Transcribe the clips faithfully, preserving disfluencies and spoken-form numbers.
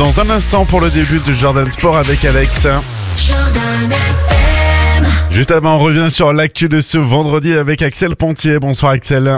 dans un instant pour le début de Jordan Sport avec Alex. Juste avant, on revient sur l'actu de ce vendredi avec Axel Pontier. Bonsoir Axel.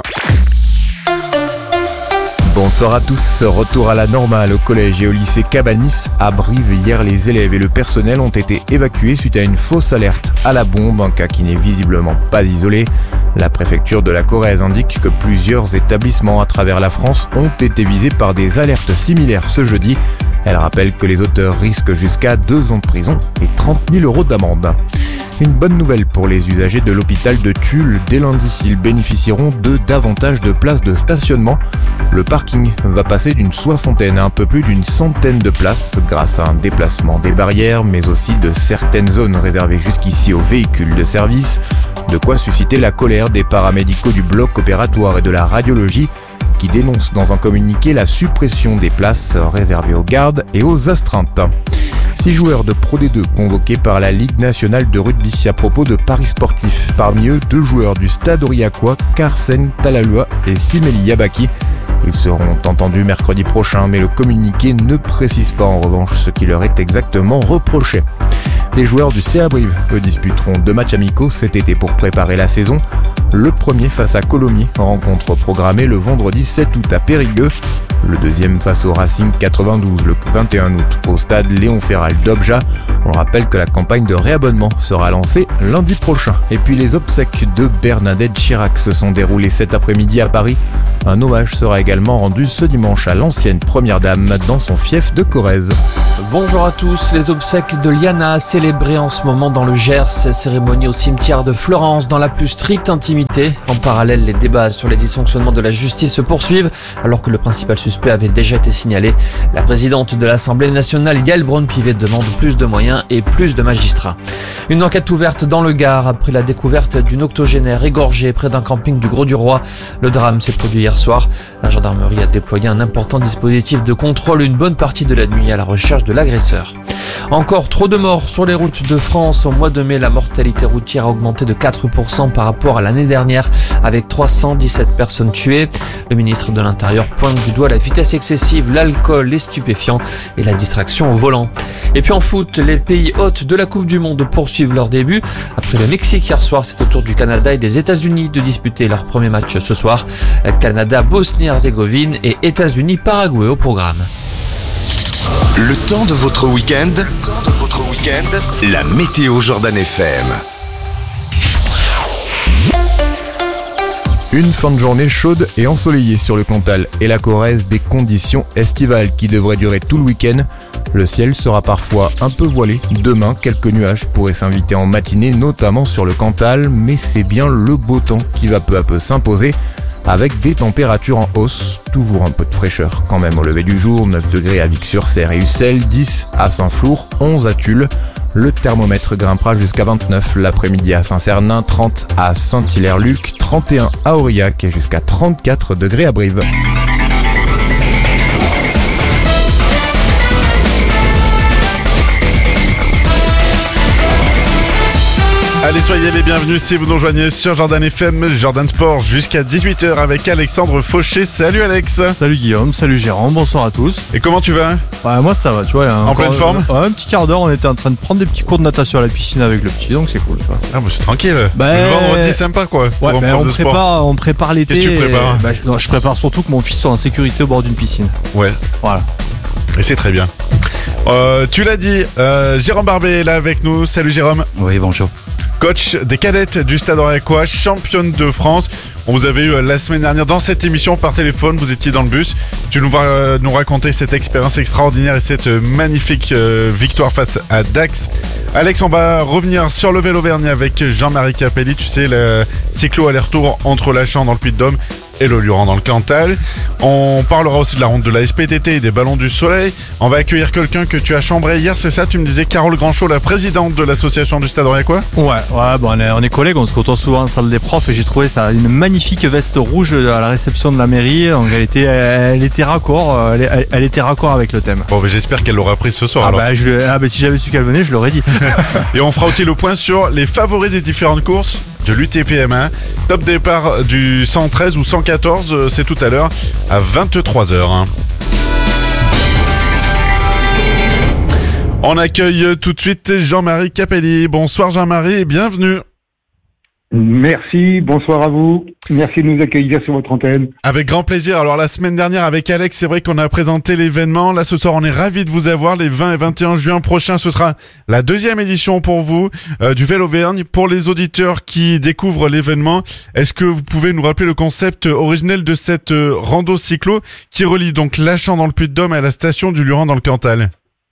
Bonsoir à tous, retour à la normale au collège et au lycée Cabanis à Brive. Hier, les élèves et le personnel ont été évacués suite à une fausse alerte à la bombe, un cas qui n'est visiblement pas isolé. La préfecture de la Corrèze indique que plusieurs établissements à travers la France ont été visés par des alertes similaires ce jeudi. Elle rappelle que les auteurs risquent jusqu'à deux ans de prison et trente mille euros d'amende. Une bonne nouvelle pour les usagers de l'hôpital de Tulle. Dès lundi, ils bénéficieront de davantage de places de stationnement. Le parking va passer d'une soixantaine à un peu plus d'une centaine de places grâce à un déplacement des barrières, mais aussi de certaines zones réservées jusqu'ici aux véhicules de service. De quoi susciter la colère des paramédicaux du bloc opératoire et de la radiologie qui dénoncent dans un communiqué la suppression des places réservées aux gardes et aux astreintes. Six joueurs de Pro D deux convoqués par la Ligue nationale de rugby à propos de paris sportifs. Parmi eux, deux joueurs du Stade Aurillacois, Carsen Talalua et Simeli Yabaki. Ils seront entendus mercredi prochain, mais le communiqué ne précise pas en revanche ce qui leur est exactement reproché. Les joueurs du C A Brive, eux, disputeront deux matchs amicaux cet été pour préparer la saison. Le premier face à Colomiers, rencontre programmée le vendredi sept août à Périgueux. Le deuxième face au Racing quatre-vingt-douze le vingt et un août au stade Léon Ferral d'Obja. On rappelle que la campagne de réabonnement sera lancée lundi prochain. Et puis les obsèques de Bernadette Chirac se sont déroulées cet après-midi à Paris. Un hommage sera également rendu ce dimanche à l'ancienne première dame dans son fief de Corrèze. Bonjour à tous, les obsèques de Liana célébrées en ce moment dans le Gers, cérémonie au cimetière de Florence dans la plus stricte intimité. En parallèle, les débats sur les dysfonctionnements de la justice se poursuivent alors que le principal suspect avait déjà été signalé. La présidente de l'Assemblée nationale, Yael Braun-Pivet, demande plus de moyens et plus de magistrats. Une enquête ouverte dans le Gard après la découverte d'une octogénaire égorgée près d'un camping du Gros-du-Roi. Le drame s'est produit hier soir. La gendarmerie a déployé un important dispositif de contrôle une bonne partie de la nuit à la recherche de l'agresseur. Encore trop de morts sur les routes de France. Au mois de mai, la mortalité routière a augmenté de quatre pour cent par rapport à l'année dernière, avec trois cent dix-sept personnes tuées. Le ministre de l'Intérieur pointe du doigt la vitesse excessive, l'alcool, les stupéfiants et la distraction au volant. Et puis en foot, les pays hôtes de la Coupe du Monde poursuivent leur début. Après le Mexique hier soir, c'est au tour du Canada et des États-Unis de disputer leur premier match ce soir. Canada, Bosnie-Herzégovine et États-Unis-Paraguay au programme. Le temps de votre week-end, le temps de votre week-end, la météo Jordan F M. Une fin de journée chaude et ensoleillée sur le Cantal et la Corrèze, des conditions estivales qui devraient durer tout le week-end. Le ciel sera parfois un peu voilé. Demain, quelques nuages pourraient s'inviter en matinée, notamment sur le Cantal, mais c'est bien le beau temps qui va peu à peu s'imposer, avec des températures en hausse, toujours un peu de fraîcheur quand même au lever du jour, neuf degrés à Vic-sur-Cère et Ussel, dix à Saint-Flour, onze à Tulle. Le thermomètre grimpera jusqu'à vingt-neuf l'après-midi à Saint-Cernin, trente à Saint-Hilaire-Luc, trente et un à Aurillac et jusqu'à trente-quatre degrés à Brive. Allez, soyez les bienvenus si vous nous rejoignez sur Jordan F M, Jordan Sport jusqu'à dix-huit heures avec Alexandre Fauché. Salut Alex. Salut Guillaume, salut Jérôme, bonsoir à tous. Et comment tu vas? Bah, moi ça va, tu vois. Là, en pleine forme un, un petit quart d'heure, on était en train de prendre des petits cours de natation à la piscine avec le petit, donc c'est cool. Tu vois. Ah bah c'est tranquille, bah, le vendredi sympa quoi. Ouais, bah, on, prépare, on prépare l'été. Qu'est-ce que tu prépares? Bah, je, non, je prépare surtout que mon fils soit en sécurité au bord d'une piscine. Ouais. Voilà. Et c'est très bien. Euh, tu l'as dit, euh, Jérôme Barbet est là avec nous. Salut Jérôme. Oui, bonjour. Coach des cadettes du Stade Aurillacois, championne de France. On vous avait eu la semaine dernière dans cette émission par téléphone, vous étiez dans le bus. Tu nous vas nous raconter cette expérience extraordinaire et cette magnifique euh, victoire face à Dax. Alex, on va revenir sur le vélo vernis avec Jean-Marie Capelli. Tu sais, le cyclo aller-retour entre Lachan dans le Puy-de-Dôme et l'Oluran dans le Cantal. On parlera aussi de la ronde de la S P T T et des ballons du soleil. On va accueillir quelqu'un que tu as chambré hier, c'est ça? Tu me disais Carole Grandchaud, la présidente de l'association du Stade Aurillacois. Ouais, ouais, bon, on est, on est collègues, on se côtoie souvent en salle des profs et j'ai trouvé ça une magnifique veste rouge à la réception de la mairie. Donc elle était, elle était raccord, elle, elle, elle était raccord avec le thème. Bon, mais j'espère qu'elle l'aura prise ce soir. Ah alors. bah, je, ah bah si j'avais su qu'elle venait, je l'aurais dit. Et on fera aussi le point sur les favoris des différentes courses de l'U T P M un. Top départ du cent treize ou cent quatorze, c'est tout à l'heure à vingt-trois heures. On accueille tout de suite Jean-Marie Capelli. Bonsoir Jean-Marie et bienvenue. Merci, bonsoir à vous. Merci de nous accueillir sur votre antenne. Avec grand plaisir. Alors la semaine dernière avec Alex, c'est vrai qu'on a présenté l'événement. Là ce soir, on est ravis de vous avoir. Les vingt et vingt et un juin prochains, ce sera la deuxième édition pour vous euh, du Vélo-Vergne. Pour les auditeurs qui découvrent l'événement, est-ce que vous pouvez nous rappeler le concept originel de cette euh, rando cyclo qui relie donc Lachan dans le Puy-de-Dôme à la station du Luran dans le Cantal?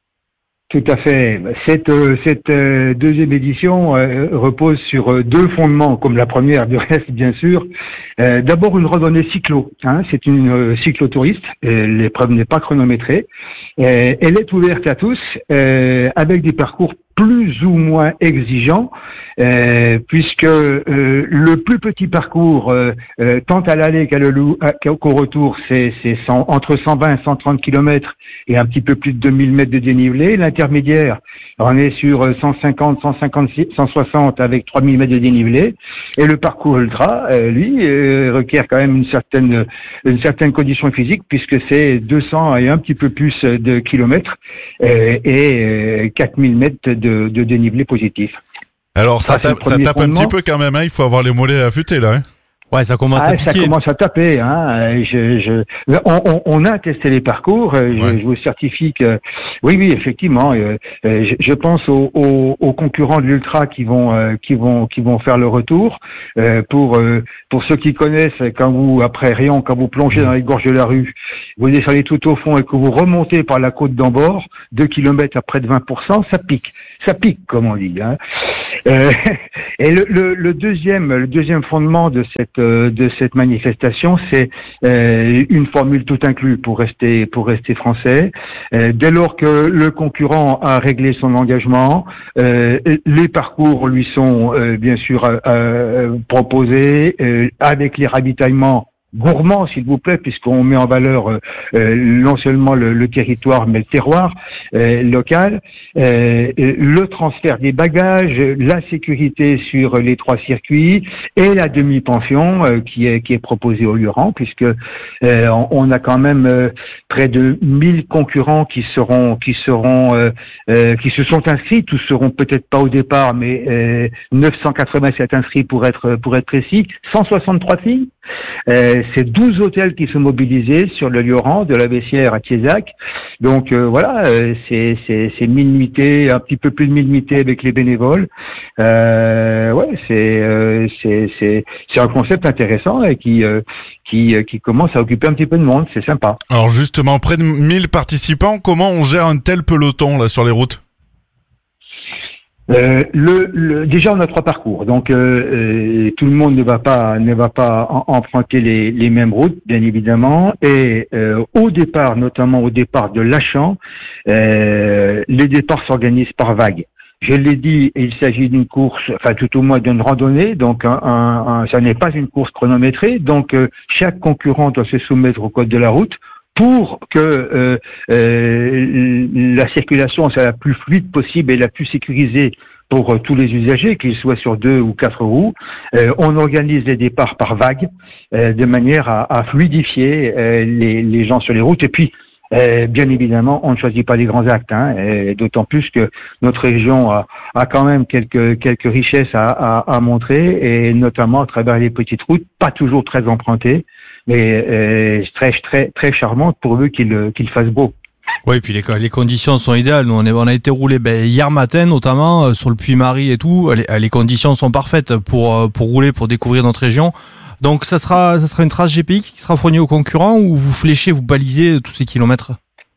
Tout à fait. Cette, euh, cette euh, deuxième édition euh, repose sur euh, deux fondements, comme la première du reste, bien sûr. Euh, d'abord, une randonnée cyclo. Hein, c'est une euh, cyclotouriste. Euh, l'épreuve n'est pas chronométrée. Euh, elle est ouverte à tous, euh, avec des parcours plus ou moins exigeant, euh, puisque euh, le plus petit parcours, euh, euh, tant à l'aller qu'à le lou- qu'au retour, c'est, c'est cent, entre cent vingt et cent trente kilomètres et un petit peu plus de deux mille mètres de dénivelé. L'intermédiaire, on est sur cent cinquante, cent cinquante-six, cent soixante avec trois mille mètres de dénivelé. Et le parcours ultra, euh, lui, euh, requiert quand même une certaine, une certaine condition physique, puisque c'est deux cents et un petit peu plus de kilomètres euh, et euh, quatre mille mètres de De, de dénivelé positif. Alors ça, ça tape, ça tape un petit peu quand même, hein. Il faut avoir les mollets affûtés là. Hein. Ouais, ça commence ah, à piquer. Ça commence à taper. Hein. Je, je, on, on, on a testé les parcours. Je, ouais. je vous certifie que oui, oui, effectivement. Euh, je, je pense aux, aux, aux concurrents de l'ultra qui vont, euh, qui vont, qui vont faire le retour. Euh, pour euh, pour ceux qui connaissent, quand vous après Rion, quand vous plongez dans les gorges de la rue, vous descendez tout au fond et que vous remontez par la côte d'en bord, deux kilomètres à près de vingt pour cent, ça pique, ça pique comme on dit. Hein. Euh, et le, le, le deuxième, le deuxième fondement de cette de cette manifestation, c'est euh, une formule tout inclus pour rester pour rester français. Euh, dès lors que le concurrent a réglé son engagement, euh, les parcours lui sont euh, bien sûr euh, proposés euh, avec les ravitaillements gourmand, s'il vous plaît, puisqu'on met en valeur euh, non seulement le, le territoire, mais le terroir euh, local, euh, le transfert des bagages, la sécurité sur les trois circuits et la demi-pension euh, qui est qui est proposée au Luran, puisque euh, on, on a quand même euh, près de mille concurrents qui seront qui seront euh, euh, qui se sont inscrits. Tous seront peut-être pas au départ, mais euh, neuf cent quatre-vingt-sept inscrits pour être pour être précis, cent soixante-trois filles. Euh, c'est douze hôtels qui sont mobilisés sur le Luran, de la Bessière à Thiézac. Donc euh, voilà, euh, c'est, c'est, c'est mille nuitées, un petit peu plus de mille nuitées avec les bénévoles. Euh, ouais, c'est, euh, c'est, c'est, c'est un concept intéressant et qui, euh, qui, qui commence à occuper un petit peu de monde. C'est sympa. Alors justement, près de mille participants, comment on gère un tel peloton là sur les routes ? Euh, le, le, déjà on a trois parcours, donc euh, euh, tout le monde ne va pas ne va pas en, emprunter les, les mêmes routes, bien évidemment. Et euh, au départ, notamment au départ de Lachan, euh, les départs s'organisent par vagues. Je l'ai dit, il s'agit d'une course, enfin tout au moins d'une randonnée, donc un, un, un, ça n'est pas une course chronométrée. Donc euh, chaque concurrent doit se soumettre au code de la route pour que euh, euh, la circulation soit la plus fluide possible et la plus sécurisée pour euh, tous les usagers, qu'ils soient sur deux ou quatre roues. Euh, on organise les départs par vagues, euh, de manière à, à fluidifier euh, les, les gens sur les routes. Et puis, euh, bien évidemment, on ne choisit pas les grands actes, hein, et d'autant plus que notre région a, a quand même quelques, quelques richesses à, à, à montrer, et notamment à travers les petites routes, pas toujours très empruntées, mais euh, très très très charmante pourvu qu'il qu'il fasse beau. Oui, puis les, les conditions sont idéales. Nous, on, est, on a été roulé ben, hier matin, notamment euh, sur le Puy-Marie et tout. Les, les conditions sont parfaites pour pour rouler, pour découvrir notre région. Donc, ça sera ça sera une trace G P X qui sera fournie aux concurrents, ou vous fléchez, vous balisez tous ces kilomètres?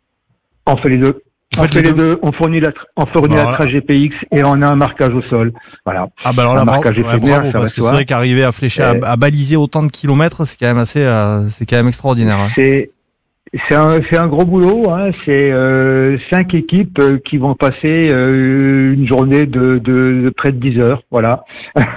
On fait les deux. On fait les deux. deux. On fournit la, on fournit bah, la voilà. trace G P X et on a un marquage au sol. Voilà. Ah bah alors là, bravo, ouais, bravo, parce que c'est vrai qu'arriver à flécher, euh, à, à baliser autant de kilomètres, c'est quand même assez, euh, c'est quand même extraordinaire. Hein. C'est, c'est un, c'est un gros boulot. Hein. C'est euh, cinq équipes euh, qui vont passer euh, une journée de, de, de près de dix heures. Voilà.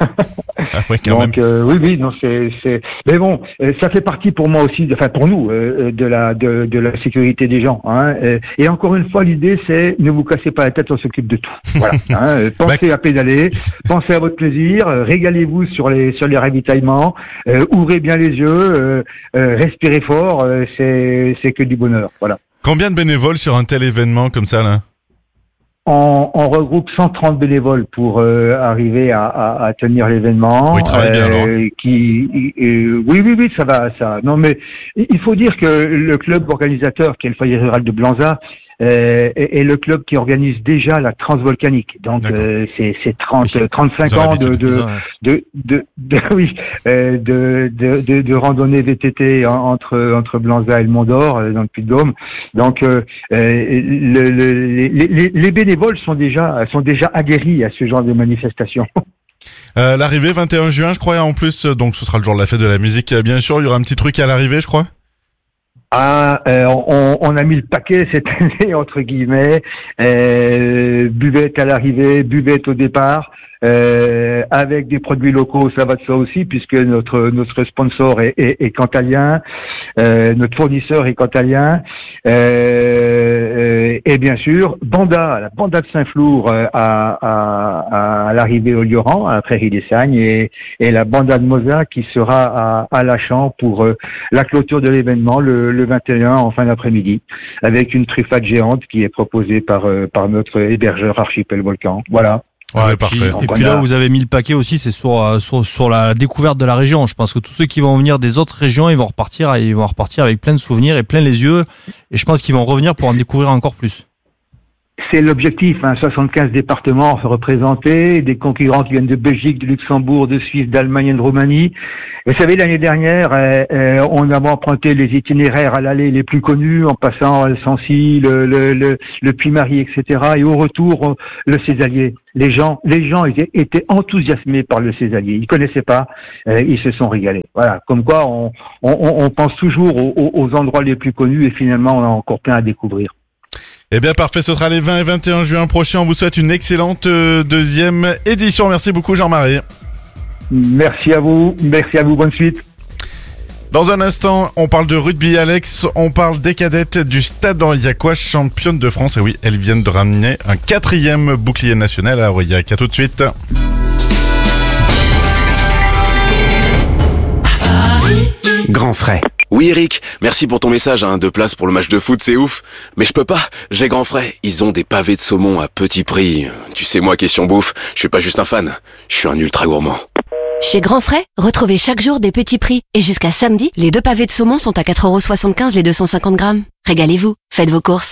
Ah ouais, quand Donc même. Euh, oui, oui, non, c'est, c'est. Mais bon, euh, ça fait partie pour moi aussi, enfin pour nous, euh, de la de, de la sécurité des gens. Hein. Et, et encore une fois, l'idée c'est ne vous cassez pas la tête, on s'occupe de tout. Voilà. Hein. Pensez à pédaler, pensez à votre plaisir, euh, régalez-vous sur les sur les ravitaillements, euh, ouvrez bien les yeux, euh, euh, respirez fort. Euh, c'est c'est que du bonheur. Voilà. Combien de bénévoles sur un tel événement comme ça là? on, on regroupe cent trente bénévoles pour euh, arriver à, à, à tenir l'événement. Oui, travaille bien, alors. Qui, euh, oui, oui, oui, ça va, ça. Non, mais il faut dire que le club organisateur, qui est le foyer rural de Blanza, Euh, et, et le club qui organise déjà la transvolcanique. Donc euh, c'est c'est trente, oui, trente-cinq ans de de, de de, de, de oui euh, de, de de de randonnée V T T entre entre Blanza et le Mont d'Or dans le Puy-de-Dôme. Donc euh, le, le, les, les, les bénévoles sont déjà sont déjà aguerris à ce genre de manifestation. Euh, l'arrivée vingt et un juin, je crois, en plus, donc ce sera le jour de la fête de la musique. Bien sûr, il y aura un petit truc à l'arrivée, je crois. Ah, euh, on, on a mis le paquet cette année, entre guillemets, euh, buvette à l'arrivée, buvette au départ, euh, avec des produits locaux, ça va de ça aussi, puisque notre notre sponsor est, est, est cantalien, euh, notre fournisseur est cantalien, euh, et bien sûr, Banda, la Banda de Saint-Flour à, à, à l'arrivée au Lioran, à Prairie-des-Sagnes, et, et la Banda de Moza qui sera à, à Lachamp pour euh, la clôture de l'événement le, le vingt et un en fin d'après-midi, avec une truffade géante qui est proposée par euh, par notre hébergeur Archipel Volcan. Voilà. Ouais, et parfait. Puis, et puis là où vous avez mis le paquet aussi, c'est sur, sur sur la découverte de la région. Je pense que tous ceux qui vont venir des autres régions, ils vont repartir, ils vont repartir avec plein de souvenirs et plein les yeux. Et je pense qu'ils vont revenir pour en découvrir encore plus. C'est l'objectif, hein, soixante-quinze départements représentés, des concurrents qui viennent de Belgique, de Luxembourg, de Suisse, d'Allemagne et de Roumanie. Vous savez, l'année dernière, euh, euh, on avait emprunté les itinéraires à l'aller les plus connus, en passant le Sancy, le, le, le, le Puy-Marie, et cetera. Et au retour, le Césalier. Les gens, les gens étaient, étaient enthousiasmés par le Césalier. Ils connaissaient pas, euh, ils se sont régalés. Voilà, comme quoi on, on, on pense toujours aux, aux endroits les plus connus et finalement on a encore plein à découvrir. Eh bien parfait, ce sera les vingt et vingt et un juin prochains. On vous souhaite une excellente euh, deuxième édition. Merci beaucoup Jean-Marie. Merci à vous, merci à vous, bonne suite. Dans un instant, on parle de rugby, Alex. On parle des cadettes du Stade Aurillacois, championne de France. Et oui, elles viennent de ramener un quatrième bouclier national à Aurillac. À tout de suite. Grand frais. Oui Eric, merci pour ton message, hein. Deux places pour le match de foot, c'est ouf. Mais je peux pas, j'ai grand frais. Ils ont des pavés de saumon à petit prix. Tu sais moi, question bouffe, je suis pas juste un fan, je suis un ultra gourmand. Chez Grand Frais, retrouvez chaque jour des petits prix. Et jusqu'à samedi, les deux pavés de saumon sont à quatre euros soixante-quinze les deux cent cinquante grammes. Régalez-vous, faites vos courses.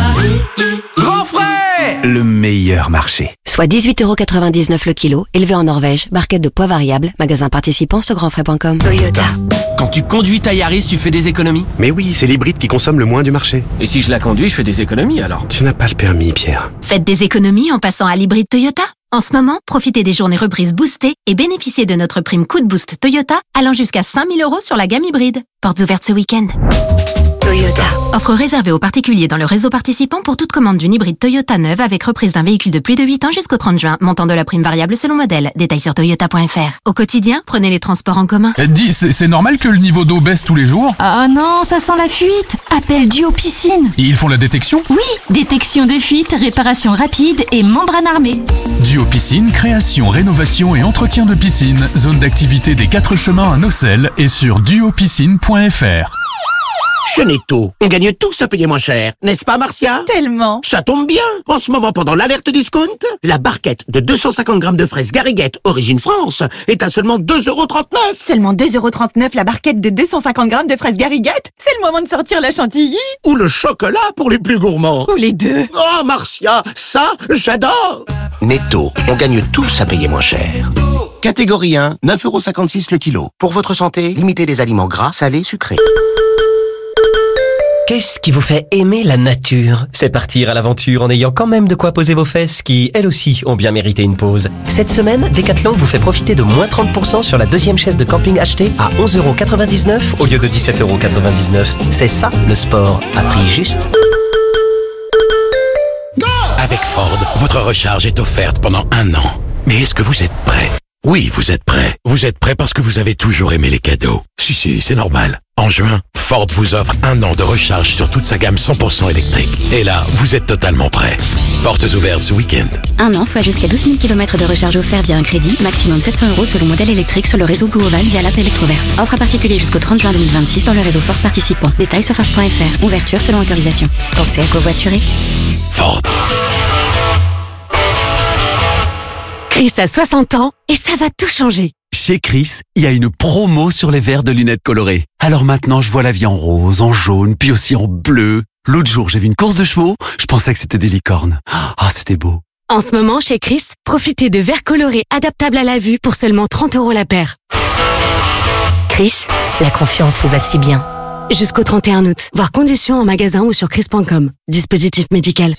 Grand frais, le meilleur marché. Soit dix-huit euros quatre-vingt-dix-neuf le kilo, élevé en Norvège, barquette de poids variable, magasin participant sur grand frais point com. Toyota. Quand tu conduis ta Yaris, tu fais des économies? Mais oui, c'est l'hybride qui consomme le moins du marché. Et si je la conduis, je fais des économies alors? Tu n'as pas le permis, Pierre. Faites des économies en passant à l'hybride Toyota. En ce moment, profitez des journées reprises boostées et bénéficiez de notre prime coup de boost Toyota allant jusqu'à cinq mille euros sur la gamme hybride. Portes ouvertes ce week-end. Toyota. Offre réservée aux particuliers dans le réseau participant pour toute commande d'une hybride Toyota neuve avec reprise d'un véhicule de plus de huit ans jusqu'au trente juin. Montant de la prime variable selon modèle. Détails sur toyota point f r. Au quotidien, prenez les transports en commun. Dis, c'est normal que le niveau d'eau baisse tous les jours? Ah non, ça sent la fuite. Appelle Duo Piscine. Et ils font la détection? Oui, détection de fuite, réparation rapide et membrane armée. Duo Piscine, création, rénovation et entretien de piscine. Zone d'activité des quatre chemins à Nocelles et sur duo piscine point f r. Chez Netto, on gagne tous à payer moins cher, n'est-ce pas Marcia? Tellement. Ça tombe bien. En ce moment, pendant l'alerte discount, la barquette de deux cent cinquante grammes de fraises Garriguette origine France est à seulement deux euros trente-neuf. Seulement deux euros trente-neuf la barquette de deux cent cinquante grammes de fraises Garriguette? C'est le moment de sortir la chantilly. Ou le chocolat pour les plus gourmands. Ou les deux. Oh Marcia, ça, j'adore. Netto, on gagne tous à payer moins cher. Catégorie un, neuf euros cinquante-six le kilo. Pour votre santé, limitez les aliments gras, salés, sucrés. Qu'est-ce qui vous fait aimer la nature? C'est partir à l'aventure en ayant quand même de quoi poser vos fesses qui, elles aussi, ont bien mérité une pause. Cette semaine, Decathlon vous fait profiter de moins trente pour cent sur la deuxième chaise de camping achetée à onze euros quatre-vingt-dix-neuf au lieu de dix-sept euros quatre-vingt-dix-neuf. C'est ça, le sport, à prix juste. Avec Ford, votre recharge est offerte pendant un an. Mais est-ce que vous êtes prêt? Oui, vous êtes prêt. Vous êtes prêt parce que vous avez toujours aimé les cadeaux. Si, si, c'est normal. En juin, Ford vous offre un an de recharge sur toute sa gamme cent pour cent électrique. Et là, vous êtes totalement prêt. Portes ouvertes ce week-end. Un an, soit jusqu'à douze mille kilomètres de recharge offerts via un crédit, maximum sept cents euros selon modèle électrique sur le réseau Blue Oval via l'app Electroverse. Offre à particulier jusqu'au trente juin deux mille vingt-six dans le réseau Ford participant. Détails sur Ford point f r. Ouverture selon autorisation. Pensez à covoiturer. Ford. Chris a soixante ans et ça va tout changer. Chez Chris, il y a une promo sur les verres de lunettes colorées. Alors maintenant, je vois la vie en rose, en jaune, puis aussi en bleu. L'autre jour, j'ai vu une course de chevaux, je pensais que c'était des licornes. Ah, c'était beau. En ce moment, chez Chris, profitez de verres colorés adaptables à la vue pour seulement trente euros la paire. Chris, la confiance vous va si bien. Jusqu'au trente et un août. Voir conditions en magasin ou sur chris point com. Dispositif médical.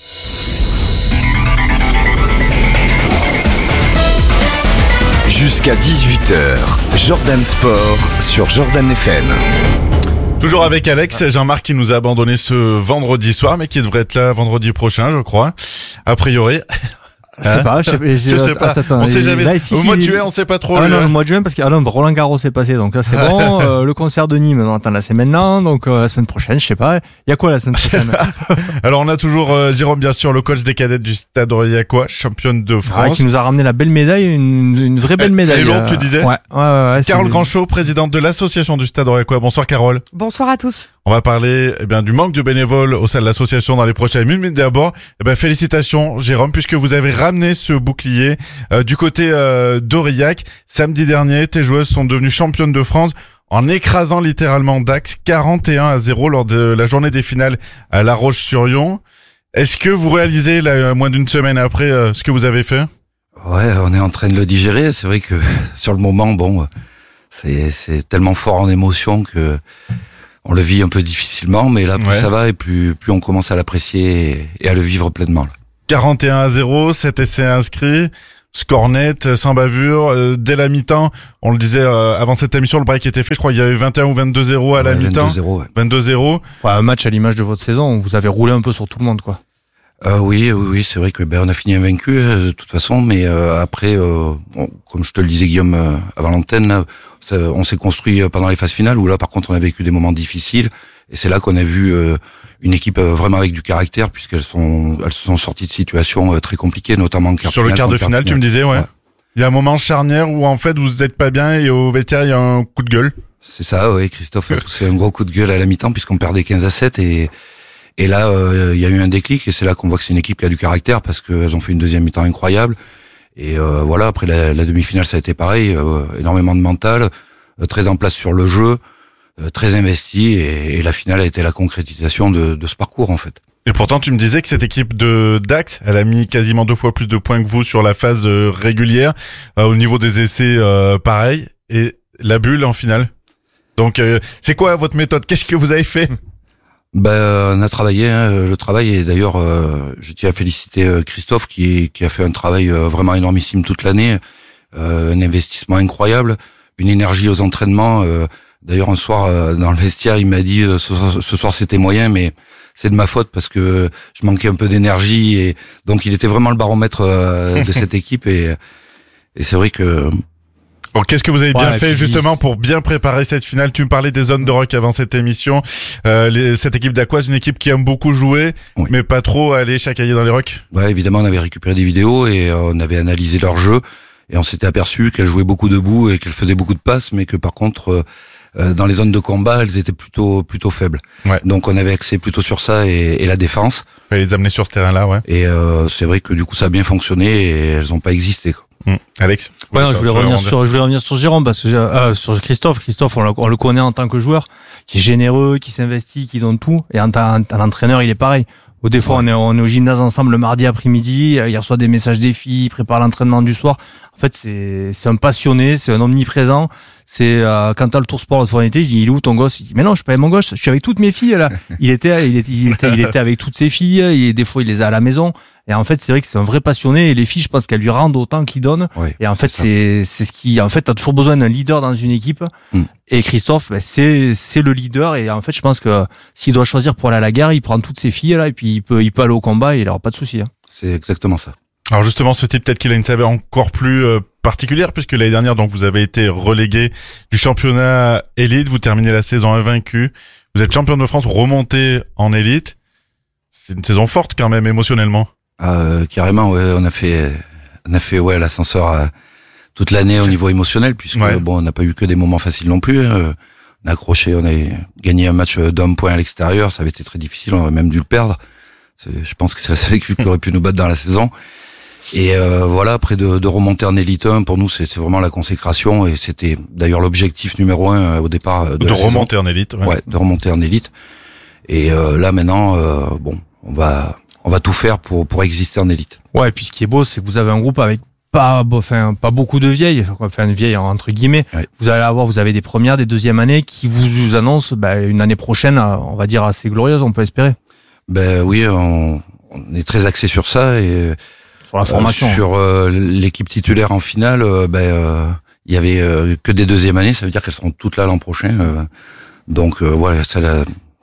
Jusqu'à dix-huit heures, Jordan Sport sur Jordan F M. Toujours avec Alex, Jean-Marc qui nous a abandonné ce vendredi soir, mais qui devrait être là vendredi prochain, je crois. A priori. Je sais pas, je sais, je, je sais pas. Attends, attends, on sait jamais. Là, ici, au si, mois de il... juin, on sait pas trop. Ah lui, non, hein. le mois de juin, parce que ah non, Roland Garros c'est passé, donc là c'est bon. euh, le concert de Nîmes, non, attends, là c'est maintenant, donc euh, la semaine prochaine, je sais pas. Il y a quoi la semaine prochaine? Alors on a toujours euh, Jérôme, bien sûr, le coach des cadettes du Stade Aurillacois, championne de France, ah, qui nous a ramené la belle médaille, une, une vraie belle médaille. Et l'autre, euh... tu disais? Ouais, ouais, ouais. ouais Carole Granchot, présidente de l'association du Stade Aurillacois. Bonsoir Carole. Bonsoir à tous. On va parler eh bien du manque de bénévoles au sein de l'association dans les prochaines minutes. Mais d'abord, eh bien, félicitations Jérôme, puisque vous avez ramené ce bouclier euh, du côté euh, d'Aurillac. Samedi dernier, tes joueuses sont devenues championnes de France en écrasant littéralement Dax quarante et un à zéro lors de la journée des finales à La Roche-sur-Yon. Est-ce que vous réalisez, là, moins d'une semaine après, euh, ce que vous avez fait? Ouais, on est en train de le digérer. C'est vrai que sur le moment, bon, c'est, c'est tellement fort en émotion que on le vit un peu difficilement, mais là, plus ouais. ça va et plus, plus on commence à l'apprécier et, et à le vivre pleinement. Là. quarante et un à zéro, sept essais inscrits, score net, sans bavure, euh, dès la mi-temps, on le disait euh, avant cette émission, le break était fait, je crois qu'il y avait vingt et un ou vingt-deux zéro à la ouais, mi-temps. vingt-deux zéro, ouais. vingt-deux zéro. Ouais, un match à l'image de votre saison, vous avez roulé un peu sur tout le monde, quoi. Euh, oui, oui, oui, c'est vrai que ben on a fini invaincu euh, de toute façon, mais euh, après, euh, bon, comme je te le disais Guillaume euh, avant l'antenne, là, ça, on s'est construit pendant les phases finales où là, par contre, on a vécu des moments difficiles et c'est là qu'on a vu euh, une équipe euh, vraiment avec du caractère puisqu'elles sont, elles se sont sorties de situations euh, très compliquées, notamment en quart sur finale, le quart de finale. Tu me disais, ouais. ouais. Il y a un moment charnière où en fait vous êtes pas bien et au vestiaire il y a un coup de gueule. C'est ça, oui. Christophe a poussé un gros coup de gueule à la mi-temps puisqu'on perdait quinze à sept et Et là, euh, il y a eu un déclic et c'est là qu'on voit que c'est une équipe qui a du caractère parce qu'elles ont fait une deuxième mi-temps incroyable. Et euh, voilà, après la, la demi-finale, ça a été pareil, euh, énormément de mental, euh, très en place sur le jeu, euh, très investi et, et la finale a été la concrétisation de, de ce parcours en fait. Et pourtant, tu me disais que cette équipe de Dax, elle a mis quasiment deux fois plus de points que vous sur la phase euh, régulière, euh, au niveau des essais, euh, pareil, et la bulle en finale. Donc, euh, c'est quoi votre méthode? Qu'est-ce que vous avez fait? Ben, on a travaillé hein, le travail et d'ailleurs, euh, je tiens à féliciter euh, Christophe qui, qui a fait un travail euh, vraiment énormissime toute l'année, euh, un investissement incroyable, une énergie aux entraînements. Euh, d'ailleurs, un soir euh, dans le vestiaire, il m'a dit euh, ce, ce soir c'était moyen, mais c'est de ma faute parce que je manquais un peu d'énergie et donc il était vraiment le baromètre euh, de cette équipe et, et c'est vrai que. Bon, qu'est-ce que vous avez bien ouais, fait justement pour bien préparer cette finale? Tu me parlais des zones de rock avant cette émission. Euh, les, cette équipe d'Aqua, c'est une équipe qui aime beaucoup jouer, oui. mais pas trop aller chacailler dans les rocks. Ouais, évidemment, on avait récupéré des vidéos et euh, on avait analysé leur jeu et on s'était aperçu qu'elles jouaient beaucoup debout et qu'elles faisaient beaucoup de passes, mais que par contre, euh, dans les zones de combat, elles étaient plutôt plutôt faibles. Ouais. Donc on avait axé plutôt sur ça et, et la défense. Et les amener sur ce terrain-là, ouais. Et euh, c'est vrai que du coup, ça a bien fonctionné et elles n'ont pas existé, quoi. Mmh. Alex, ouais, non, je voulais revenir sur, je voulais revenir sur Jérôme parce que euh, sur Christophe, Christophe, on le, on le connaît en tant que joueur, qui est généreux, qui s'investit, qui donne tout, et en tant qu'entraîneur, il est pareil. Au des fois, ouais. on est, on est au gymnase ensemble le mardi après-midi, il reçoit des messages des filles, il prépare l'entraînement du soir. En fait, c'est, c'est un passionné, c'est un omniprésent. C'est euh, quand t'as le tour sport de son été, je dis il est où ton gosse? Il dit mais non, je suis pas avec mon gosse, je suis avec toutes mes filles là. Il était, il était, il était, il était avec toutes ses filles. Et des fois, il les a à la maison. Et en fait, c'est vrai que c'est un vrai passionné. Et les filles, je pense qu'elles lui rendent autant qu'il donne. Oui, et en fait, c'est, c'est ce qui, en fait, t'as toujours besoin d'un leader dans une équipe. Mm. Et Christophe, ben, c'est, c'est le leader. Et en fait, je pense que s'il doit choisir pour aller à la guerre, il prend toutes ses filles là, et puis il peut, il peut aller au combat et il aura pas de souci. Hein. C'est exactement ça. Alors justement, ce type, peut-être qu'il a une saveur encore plus euh, particulière, puisque l'année dernière, donc, vous avez été relégué du championnat élite, vous terminez la saison invaincu, vous êtes champion de France, remonté en élite. C'est une saison forte quand même, émotionnellement. Euh, carrément, ouais, on a fait, on a fait, ouais, l'ascenseur euh, toute l'année au niveau émotionnel, puisque ouais. bon, on n'a pas eu que des moments faciles non plus. Hein. On a accroché, on a gagné un match d'homme point à l'extérieur, ça avait été très difficile, on aurait même dû le perdre. C'est, je pense que c'est la seule équipe qui aurait pu nous battre dans la saison. Et euh, voilà, après de, de remonter en élite un, pour nous, c'est, c'est vraiment la consécration, et c'était d'ailleurs l'objectif numéro un euh, au départ de, de la remonter saison. en élite. Ouais. ouais, de remonter en élite. Et euh, là maintenant, euh, bon, on va on va tout faire pour pour exister en élite. Ouais, et puis ce qui est beau, c'est que vous avez un groupe avec pas, enfin, pas beaucoup de vieilles, enfin une vieille entre guillemets. Ouais. Vous allez avoir, vous avez des premières, des deuxièmes années qui vous, vous annoncent bah, une année prochaine, on va dire assez glorieuse, on peut espérer. Ben oui, on, on est très axé sur ça et sur la formation, euh, sur euh, l'équipe titulaire en finale. Euh, ben euh, il y avait euh, que des deuxièmes années, ça veut dire qu'elles seront toutes là l'an prochain. Euh, donc euh, ouais, ça, la,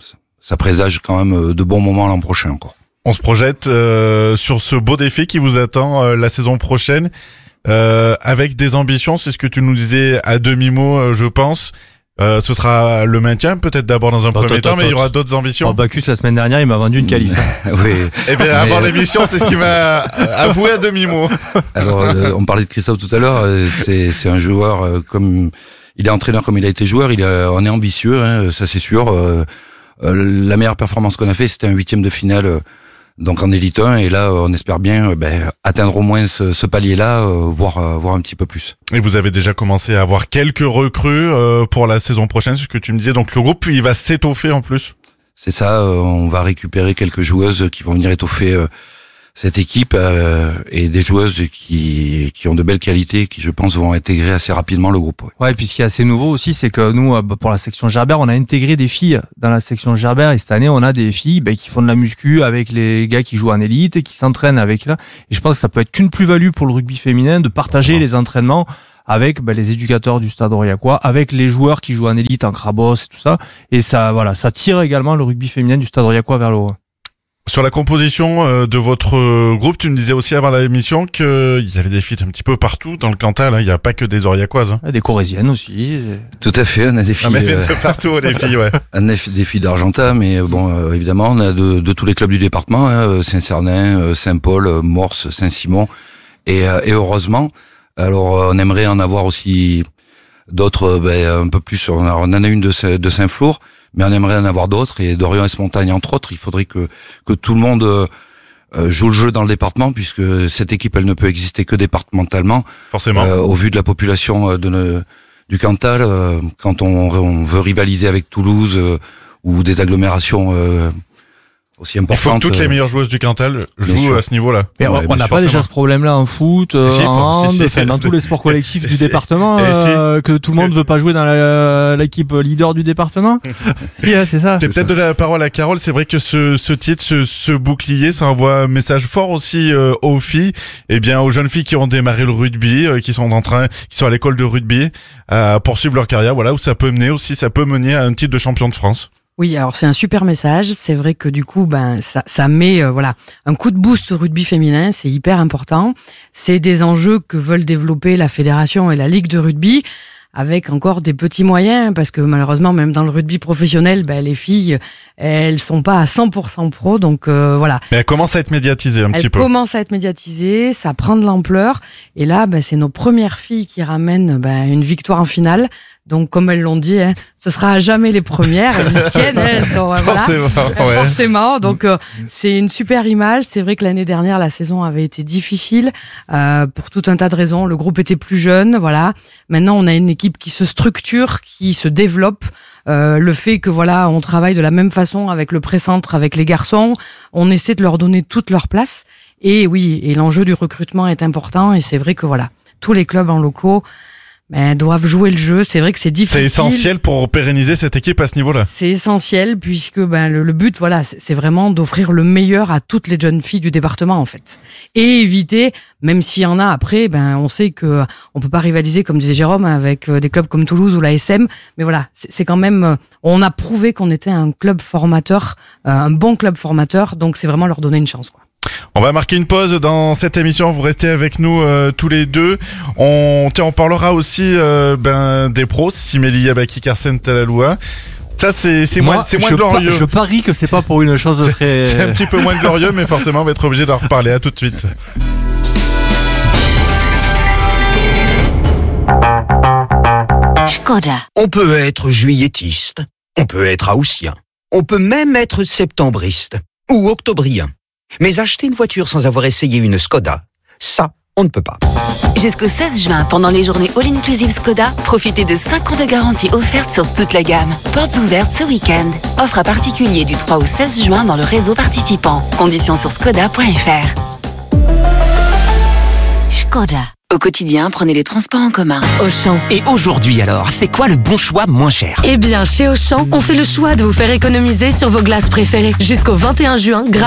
ça présage quand même de bons moments l'an prochain encore. On se projette euh, sur ce beau défi qui vous attend euh, la saison prochaine, euh, avec des ambitions, c'est ce que tu nous disais à demi-mot, euh, je pense. Euh, ce sera le maintien, peut-être d'abord dans un bah, premier temps, mais il y aura d'autres ambitions. Oh, Bacchus, la semaine dernière, il m'a vendu une qualif. Oui. Eh bien, avant mais... l'émission, c'est ce qu'il m'a avoué à demi-mot. Alors, euh, on parlait de Christophe tout à l'heure, euh, c'est, c'est un joueur euh, comme... Il est entraîneur comme il a été joueur, il est, on est ambitieux, hein, ça c'est sûr. Euh, euh, la meilleure performance qu'on a fait, c'était un huitième de finale, euh, donc en élite un, et là on espère bien euh, ben, atteindre au moins ce, ce palier-là, euh, voire, euh, voire un petit peu plus. Et vous avez déjà commencé à avoir quelques recrues euh, pour la saison prochaine, c'est ce que tu me disais, donc le groupe il va s'étoffer en plus. C'est ça, euh, on va récupérer quelques joueuses qui vont venir étoffer euh, cette équipe euh, et des joueuses qui qui ont de belles qualités, qui je pense vont intégrer assez rapidement le groupe. Ouais, ouais et puis ce qui est assez nouveau aussi, c'est que nous, pour la section Gerbert, on a intégré des filles dans la section Gerbert, et cette année, on a des filles bah, qui font de la muscu avec les gars qui jouent en élite et qui s'entraînent avec là. Et je pense que ça peut être qu'une plus-value pour le rugby féminin de partager les entraînements avec bah, les éducateurs du Stade Aurillacois, avec les joueurs qui jouent en élite, en Crabos et tout ça. Et ça, voilà, ça tire également le rugby féminin du Stade Aurillacois vers le haut. Sur la composition euh, de votre euh, groupe, tu me disais aussi avant l'émission qu'il y avait des filles un petit peu partout dans le Cantal, hein. Il n'y a pas que des Aurillacoises. Hein. Des Corésiennes aussi. Tout à fait, on a des filles... Ah, mais euh, de partout, les filles, ouais. On a des filles d'Argentat, mais bon, euh, évidemment, on a de, de tous les clubs du département, hein, Saint-Cernin, Saint-Paul, Morse, Saint-Simon, et, euh, et heureusement, alors on aimerait en avoir aussi d'autres, ben, un peu plus, on en a une de, de Saint-Flour, mais on aimerait en avoir d'autres, et d'Orion et Montagne entre autres. Il faudrait que que tout le monde euh, joue le jeu dans le département, puisque cette équipe elle ne peut exister que départementalement. Forcément. Euh, au vu de la population de ne, du Cantal, euh, quand on, on veut rivaliser avec Toulouse euh, ou des agglomérations euh, aussi importantes. Il faut que toutes les meilleures joueuses du Cantal jouent à ce niveau-là. Mais ouais, on n'a pas déjà ce problème-là en foot, euh, si, en hand, si, si. Dans tous les sports collectifs du département, euh, si. que tout le monde veut pas jouer dans la, l'équipe leader du département. Si, ouais, c'est ça. C'est, c'est peut-être ça. De la parole à Carole. C'est vrai que ce, ce titre, ce, ce bouclier, ça envoie un message fort aussi euh, aux filles, et bien aux jeunes filles qui ont démarré le rugby, euh, qui sont en train, qui sont à l'école de rugby, à poursuivre leur carrière. Voilà où ça peut mener aussi, ça peut mener à un titre de champion de France. Oui, alors c'est un super message. C'est vrai que du coup, ben ça, ça met euh, voilà un coup de boost au rugby féminin. C'est hyper important. C'est des enjeux que veulent développer la fédération et la ligue de rugby, avec encore des petits moyens, parce que malheureusement, même dans le rugby professionnel, ben les filles, elles sont pas à cent pour cent pro. Donc euh, voilà. Mais elles commencent à être médiatisées un elles petit peu. Elles commencent à être médiatisées, ça prend de l'ampleur. Et là, ben c'est nos premières filles qui ramènent ben une victoire en finale. Donc, comme elles l'ont dit, hein, ce sera à jamais les premières. Elles y tiennent, elles sont voilà, forcément. Ouais. Forcément. Donc, euh, c'est une super image. C'est vrai que l'année dernière, la saison avait été difficile euh, pour tout un tas de raisons. Le groupe était plus jeune, voilà. Maintenant, on a une équipe qui se structure, qui se développe. Euh, le fait que voilà, on travaille de la même façon avec le pré-centre, avec les garçons, on essaie de leur donner toute leur place. Et oui, et l'enjeu du recrutement est important. Et c'est vrai que voilà, tous les clubs en locaux ben, doivent jouer le jeu. C'est vrai que c'est difficile. C'est essentiel pour pérenniser cette équipe à ce niveau-là. C'est essentiel puisque ben le, le but, voilà, c'est vraiment d'offrir le meilleur à toutes les jeunes filles du département en fait, et éviter, même s'il y en a après, ben on sait que on peut pas rivaliser comme disait Jérôme avec des clubs comme Toulouse ou la S M, mais voilà, c'est, c'est quand même, on a prouvé qu'on était un club formateur, un bon club formateur, donc c'est vraiment leur donner une chance, quoi. On va marquer une pause dans cette émission. Vous restez avec nous euh, tous les deux. On, tiens, on parlera aussi euh, ben des pros, Simélie Yabaki, Carsen Talaloua. Ça c'est c'est Moi, moins c'est moins glorieux. Pa- je parie que c'est pas pour une chose très. C'est, c'est un petit peu moins glorieux, mais forcément on va être obligé d'en reparler. À tout de suite. Skoda. On peut être juilletiste, on peut être haussien, on peut même être septembriste ou octobrien. Mais acheter une voiture sans avoir essayé une Skoda, Ça, on ne peut pas. Jusqu'au seize juin, pendant les journées All Inclusive Skoda, profitez de cinq ans de garantie offerte sur toute la gamme. Portes ouvertes ce week-end. Offre à particulier du trois au seize juin dans le réseau participant. Conditions sur skoda point f r. Skoda. Au quotidien, prenez les transports en commun. Auchan. Et aujourd'hui alors, c'est quoi le bon choix moins cher? Eh bien, chez Auchan, on fait le choix de vous faire économiser sur vos glaces préférées. Jusqu'au vingt et un juin, grâce